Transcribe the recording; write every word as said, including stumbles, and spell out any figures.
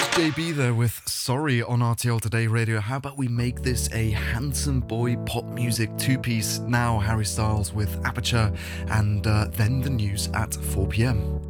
J B there with Sorry on R T L Today Radio. How about we make this a handsome boy pop music two-piece? Now Harry Styles with Aperture, and uh, then the news at four p.m.